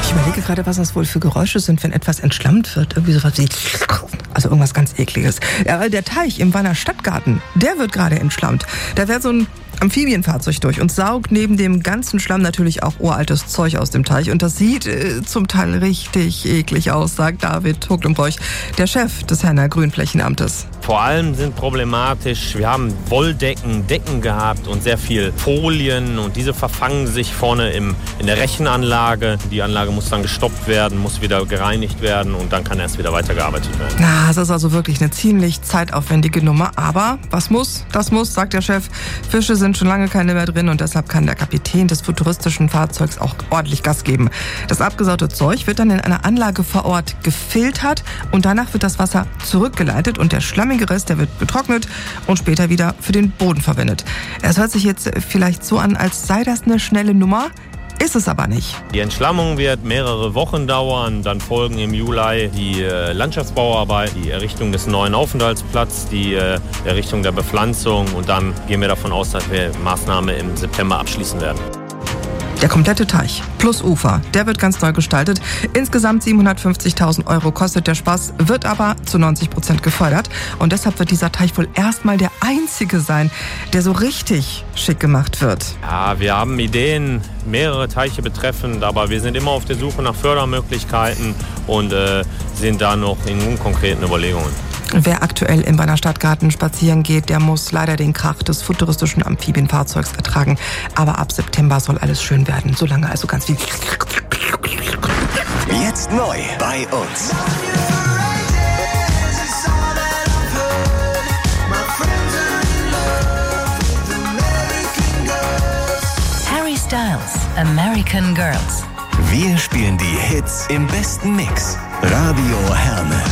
Ich überlege gerade, was das wohl für Geräusche sind, wenn etwas entschlammt wird. Irgendwie sowas wie... Also irgendwas ganz Ekliges. Ja, der Teich im Wanner Stadtgarten, der wird gerade entschlammt. Da wäre so ein Amphibienfahrzeug durch und saugt neben dem ganzen Schlamm natürlich auch uraltes Zeug aus dem Teich. Und das sieht zum Teil richtig eklig aus, sagt David Hucklenbroich, der Chef des Herner Grünflächenamtes. Vor allem sind problematisch, wir haben Decken gehabt und sehr viel Folien und diese verfangen sich vorne in der Rechenanlage. Die Anlage muss dann gestoppt werden, muss wieder gereinigt werden und dann kann erst wieder weitergearbeitet werden. Na, das ist also wirklich eine ziemlich zeitaufwendige Nummer. Aber was muss, das muss, sagt der Chef. Fische sind schon lange keine mehr drin und deshalb kann der Kapitän des futuristischen Fahrzeugs auch ordentlich Gas geben. Das abgesaute Zeug wird dann in einer Anlage vor Ort gefiltert und danach wird das Wasser zurückgeleitet und der schlammige Rest, der wird getrocknet und später wieder für den Boden verwendet. Es hört sich jetzt vielleicht so an, als sei das eine schnelle Nummer. Ist es aber nicht. Die Entschlammung wird mehrere Wochen dauern. Dann folgen im Juli die Landschaftsbauarbeit, die Errichtung des neuen Aufenthaltsplatzes, die Errichtung der Bepflanzung. Und dann gehen wir davon aus, dass wir die Maßnahme im September abschließen werden. Der komplette Teich plus Ufer, der wird ganz neu gestaltet. Insgesamt 750.000 € kostet der Spaß, wird aber zu 90% gefördert. Und deshalb wird dieser Teich wohl erstmal der einzige sein, der so richtig schick gemacht wird. Ja, wir haben Ideen, mehrere Teiche betreffend, aber wir sind immer auf der Suche nach Fördermöglichkeiten und sind da noch in unkonkreten Überlegungen. Wer aktuell im Wanner Stadtgarten spazieren geht, der muss leider den Krach des futuristischen Amphibienfahrzeugs ertragen. Aber ab September soll alles schön werden. Solange also ganz viel... Jetzt neu bei uns. Harry Styles, American Girls. Wir spielen die Hits im besten Mix. Radio Herne.